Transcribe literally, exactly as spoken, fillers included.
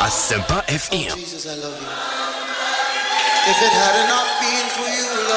Asempa F M. Jesus, I love you. If it had not been for you,